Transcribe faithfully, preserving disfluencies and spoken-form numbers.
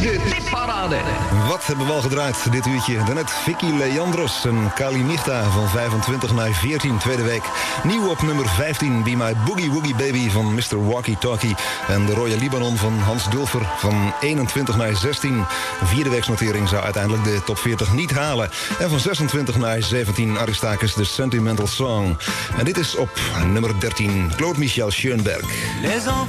de tipparade. Wat hebben we al gedraaid dit uurtje? Daarnet Vicky Leandros en Kali Michta van vijfentwintig naar veertien, tweede week. Nieuw op nummer vijftien, Be My Boogie Woogie Baby van mister Walkie Talkie. En de Royal Libanon van Hans Dulfer van eenentwintig naar zestien. Vierde weeksnotering zou uiteindelijk de top veertig niet halen. En van zesentwintig naar zeventien Aristakis, The Sentimental Song. En dit is op nummer dertien, Claude Michel Schoenberg.